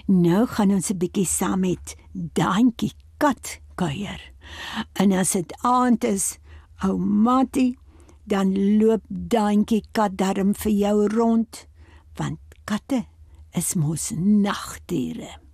Nou gaan ons 'n bietjie saam met Daantjie kat kuier. En as dit aand is, ou Mattie, dan loop Daantjie kat darm vir jou rond, want katte is mos nagdiere.